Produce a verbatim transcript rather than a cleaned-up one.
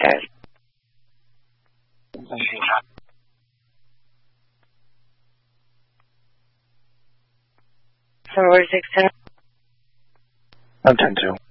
upstairs. So where's six ten? I'm ten two.